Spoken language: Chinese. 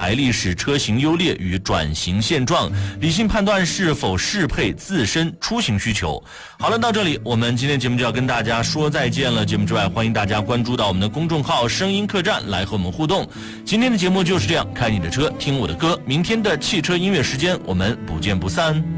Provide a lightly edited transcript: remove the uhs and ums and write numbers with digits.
牌历史、车型优劣与转型现状，理性判断是否适配自身出行需求。好了，到这里我们今天节目就要跟大家说再见了。节目之外，欢迎大家关注到我们的公众号声音客栈来和我们互动。今天的节目就是这样，开你的车听我的歌，明天的汽车音乐时间我们不见不散。